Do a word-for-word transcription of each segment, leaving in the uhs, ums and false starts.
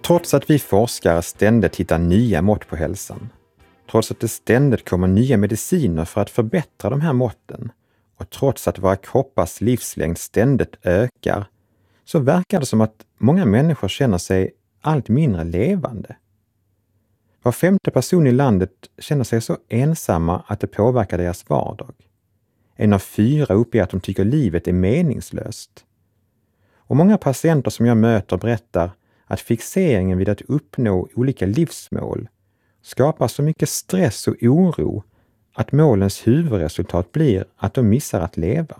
Trots att vi forskare ständigt hittar nya mått på hälsan, trots att det ständigt kommer nya mediciner för att förbättra de här måtten och trots att våra kroppars livslängd ständigt ökar, så verkar det som att många människor känner sig allt mindre levande. Var femte person i landet känner sig så ensamma att det påverkar deras vardag. En av fyra uppger att de tycker livet är meningslöst. Och många patienter som jag möter berättar att fixeringen vid att uppnå olika livsmål skapar så mycket stress och oro att målens huvudresultat blir att de missar att leva.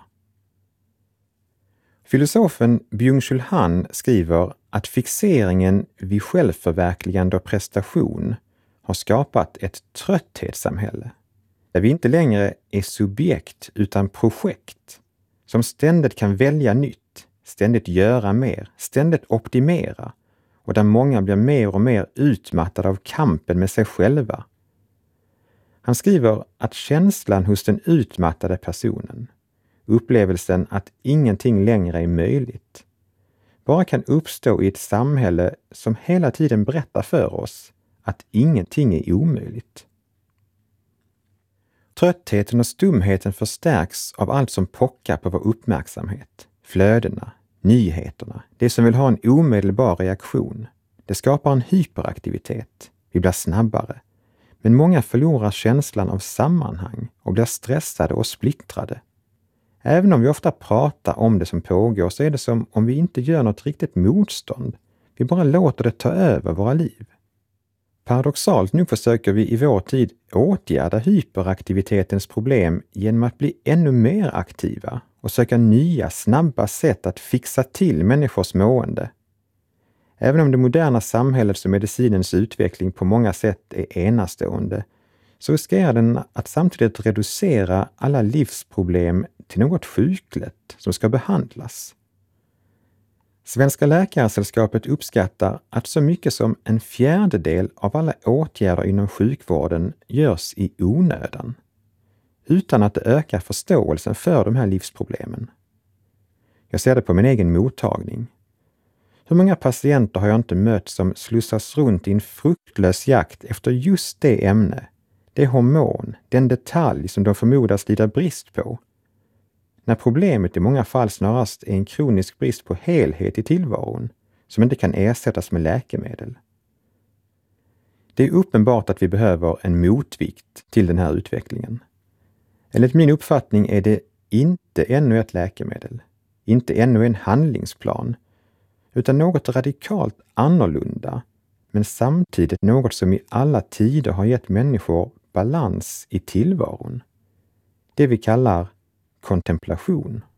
Filosofen Byung-Chul Han skriver att fixeringen vid självförverkligande och prestation har skapat ett trötthetssamhälle, där vi inte längre är subjekt utan projekt, som ständigt kan välja nytt, ständigt göra mer, ständigt optimera, och där många blir mer och mer utmattade av kampen med sig själva. Han skriver att känslan hos den utmattade personen, upplevelsen att ingenting längre är möjligt, bara kan uppstå i ett samhälle som hela tiden berättar för oss att ingenting är omöjligt. Tröttheten och stumheten förstärks av allt som pockar på vår uppmärksamhet, flödena, nyheterna, det som vill ha en omedelbar reaktion. Det skapar en hyperaktivitet. Vi blir snabbare. Men många förlorar känslan av sammanhang och blir stressade och splittrade. Även om vi ofta pratar om det som pågår så är det som om vi inte gör något riktigt motstånd. Vi bara låter det ta över våra liv. Paradoxalt nog försöker vi i vår tid åtgärda hyperaktivitetens problem genom att bli ännu mer aktiva och söka nya, snabba sätt att fixa till människors mående. Även om det moderna samhällets och medicinens utveckling på många sätt är enastående, så riskerar den att samtidigt reducera alla livsproblem till något sjukligt som ska behandlas. Svenska läkarsällskapet uppskattar att så mycket som en fjärdedel av alla åtgärder inom sjukvården görs i onödan, utan att det ökar förståelsen för de här livsproblemen. Jag ser det på min egen mottagning. Hur många patienter har jag inte mött som slussas runt i en fruktlös jakt efter just det ämne, det hormon, den detalj som de förmodas lida brist på, när problemet i många fall snarast är en kronisk brist på helhet i tillvaron som inte kan ersättas med läkemedel. Det är uppenbart att vi behöver en motvikt till den här utvecklingen. Enligt min uppfattning är det inte ännu ett läkemedel, inte ännu en handlingsplan, utan något radikalt annorlunda, men samtidigt något som i alla tider har gett människor balans i tillvaron. Det vi kallar kontemplation.